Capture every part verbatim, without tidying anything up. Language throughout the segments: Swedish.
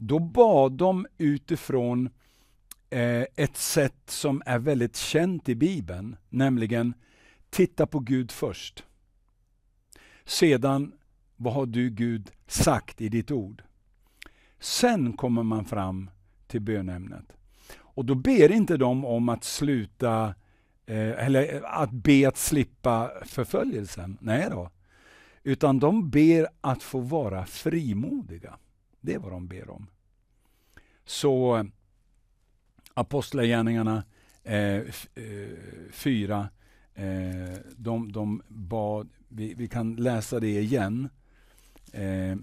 Då bad de utifrån eh, ett sätt som är väldigt känt i Bibeln, nämligen titta på Gud först. Sedan, vad har du Gud sagt i ditt ord? Sen kommer man fram till bönämnet. Och då ber inte de om att sluta, eh, eller att be att slippa förföljelsen. Nej då. Utan de ber att få vara frimodiga. Det är vad de ber om. Så Apostlagärningarna eh, fyra, eh, de, de bad, vi, vi kan läsa det igen. Eh,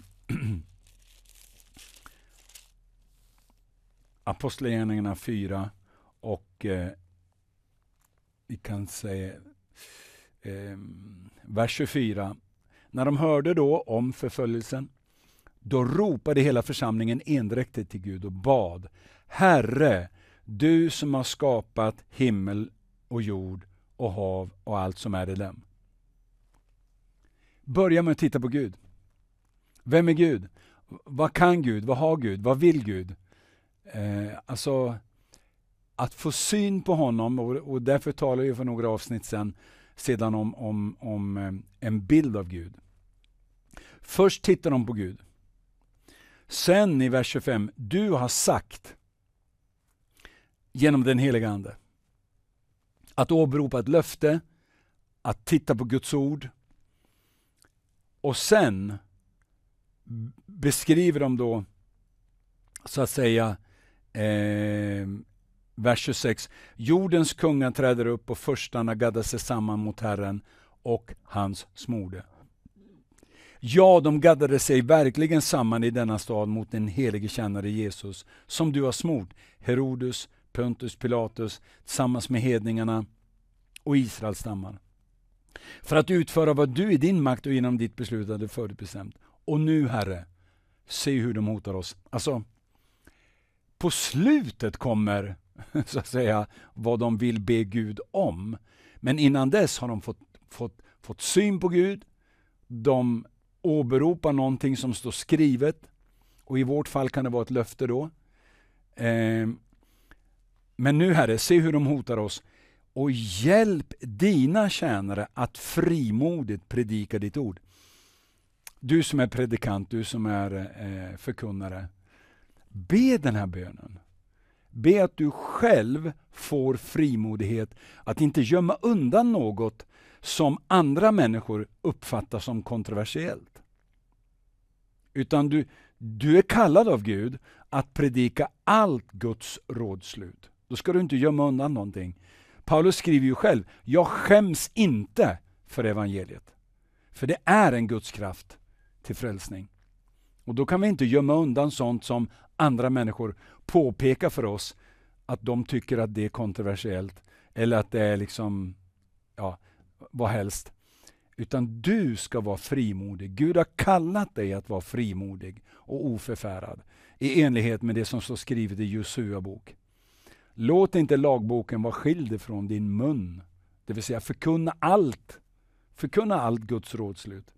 Apostlagärningarna fyra och eh, vi kan säga eh, vers tjugofyra. När de hörde då om förföljelsen, då ropade hela församlingen endräktigt till Gud och bad: Herre, du som har skapat himmel och jord och hav och allt som är i dem. Börja med att titta på Gud. Vem är Gud? Vad kan Gud? Vad har Gud? Vad vill Gud? Eh, alltså att få syn på honom, och, och därför talar jag för några avsnitt sedan, sedan om, om, om eh, en bild av Gud. Först tittar de på Gud. Sen i vers tjugofem, du har sagt genom den heliga ande att åberopa ett löfte, att titta på Guds ord, och sen beskriver de då så att säga eh, vers tjugosex, jordens kungar träder upp och förstarna gaddar sig samman mot Herren och hans smorde. Ja, de gaddade sig verkligen samman i denna stad mot den helige tjänare Jesus, som du har smort, Herodes, Pontus Pilatus, tillsammans med hedningarna och Israels stammar, för att utföra vad du i din makt och genom ditt beslut hade förutbestämt. Och nu, Herre, se hur de hotar oss. Alltså, på slutet kommer så att säga vad de vill be Gud om. Men innan dess har de fått, fått, fått syn på Gud. De åberopar någonting som står skrivet. Och i vårt fall kan det vara ett löfte då. Eh, men nu, Herre, se hur de hotar oss. Och hjälp dina tjänare att frimodigt predika ditt ord. Du som är predikant, du som är eh, förkunnare. Be den här bönen. Be att du själv får frimodighet att inte gömma undan något som andra människor uppfattar som kontroversiellt. Utan du, du är kallad av Gud att predika allt Guds rådslut. Då ska du inte gömma undan någonting. Paulus skriver ju själv, jag skäms inte för evangeliet. För det är en Guds kraft till frälsning. Och då kan vi inte gömma undan sånt som andra människor påpekar för oss att de tycker att det är kontroversiellt. Eller att det är liksom, ja, vad helst. Utan du ska vara frimodig. Gud har kallat dig att vara frimodig och oförfärad. I enlighet med det som står skrivet i Josua bok. Låt inte lagboken vara skild från din mun. Det vill säga förkunna allt. Förkunna allt Guds rådslut.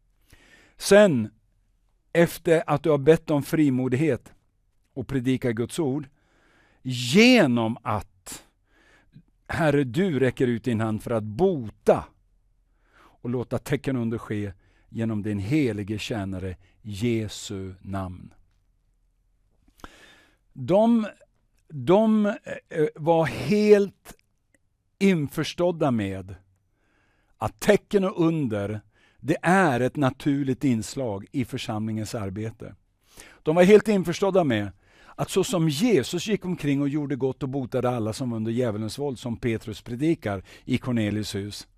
Sen, efter att du har bett om frimodighet och predika Guds ord, genom att Herre, du räcker ut din hand för att bota och låta tecken under ske genom din helige tjänare Jesu namn. De, de var helt införstådda med att tecken och under, det är ett naturligt inslag i församlingens arbete. De var helt införstådda med att så som Jesus gick omkring och gjorde gott och botade alla som under djävulens våld, som Petrus predikar i Cornelius hus.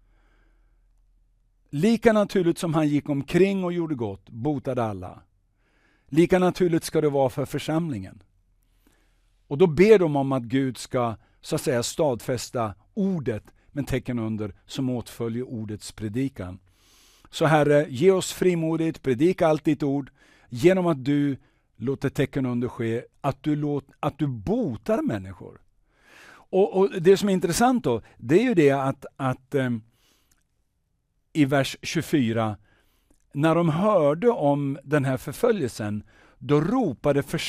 Lika naturligt som han gick omkring och gjorde gott, botade alla. Lika naturligt ska det vara för församlingen. Och då ber de om att Gud ska så att säga stadfästa ordet, men tecken under som åtföljer ordets predikan. Så Herre, ge oss frimodigt, predika allt ditt ord genom att du låter tecken under ske, att du, låt, att du botar människor. Och, och det som är intressant då, det är ju det att, att um, i vers tjugofyra, när de hörde om den här förföljelsen, då ropade